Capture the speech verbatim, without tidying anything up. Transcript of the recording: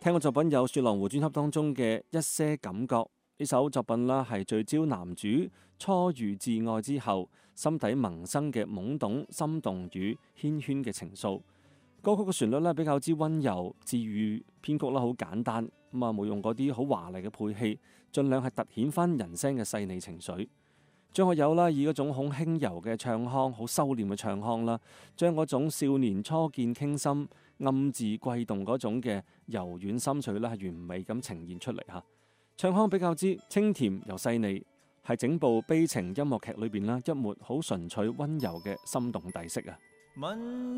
聽過作品有《雪狼湖》專輯當中嘅一些感覺，呢首作品啦係聚焦男主初遇摯愛之後心底萌生嘅懵懂、心動與繾綣嘅情愫。歌曲嘅旋律咧比較之溫柔治癒，編曲啦好簡單，咁啊冇用嗰啲好華麗嘅配器，盡量係突顯翻人聲嘅細膩情緒。張學友啦以嗰種好輕柔嘅唱腔，好收斂嘅唱腔啦，將嗰種少年初見傾心、暗自悸動嗰種嘅柔軟心緒咧係完美咁呈現出嚟嚇。唱腔比較之清甜又細膩，係整部悲情音樂劇裏邊啦一抹好純粹溫柔嘅心動底色啊。